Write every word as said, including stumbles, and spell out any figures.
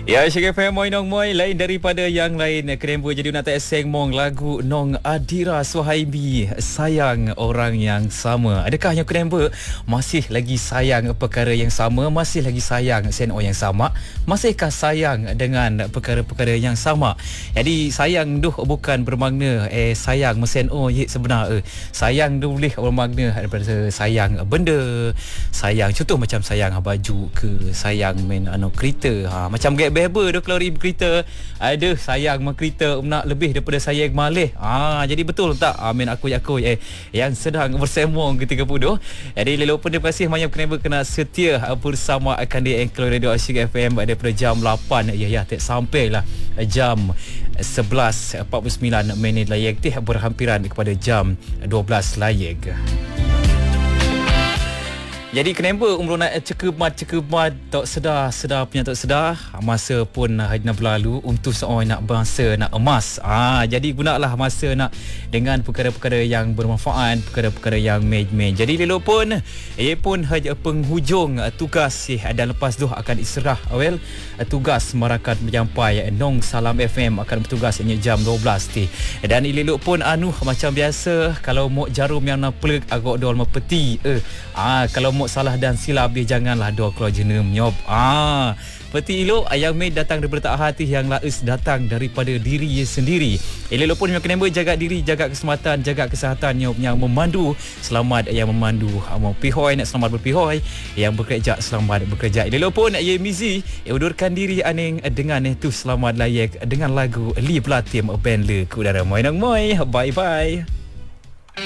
Ya, Syek F M Moi Nong Moi lain daripada yang lain. Kenapa jadi nak tak seng mong lagu Nong Adira Suhaimi, sayang orang yang sama. Adakah yang kenapa masih lagi sayang perkara yang sama, masih lagi sayang sen orang yang sama, masihkah sayang dengan perkara-perkara yang sama? Jadi sayang duh bukan bermakna eh sayang mesen oh ye sebenar eh. Sayang tu boleh bermakna daripada sayang benda, sayang contoh macam sayang baju ke, sayang main anu kereta, ha macam get beber tu kalau rib kereta ada sayang mak kereta nak lebih daripada sayang malih. Ah ha, jadi betul tak amin aku aku eh yang sedang bersemong ketika puduh. Jadi lelok pun terima kasih banyak kenapa kena setia bersama akan di Angklo Radio Syek F M daripada jam lapan ya ya tak sampailah jam sebelas empat puluh sembilan minit layek teh berhampiran kepada jam dua belas layek. Jadi kenapa umur nak cekemat-cekemat tak sedar, sedar punya tak sedar, masa pun hari nak berlalu untuk seorang nak bangsa nak emas. Ah, jadi gunalah masa nak dengan perkara-perkara yang bermanfaat, perkara-perkara yang main-main. Jadi lelok pun ia pun hanya penghujung tugas eh, dan lepas tu akan istirahat well tugas merakan menyampai Nong Salam F M akan bertugas hanya jam dua belas ti. Dan lelok pun anu macam biasa kalau mau jarum yang nak plug agak dol mepeti eh. Ah, kalau mau salah dan silap dia janganlah dua keluar jenem nyob. Ah, peti elok ayam maid datang daripada tak hati yang laes datang daripada diri sendiri. Elok pun yang kena jaga diri, jaga keselamatan, jaga kesihatan nyob yang memandu selamat yang memandu mau pihoi nak selamat berpihoi, yang bekerja selamat bekerja. Elok pun ye mizi undurkan diri aning dengan itu selamat layak dengan lagu Li Platim band le ku udara moi nang moi. Bye bye.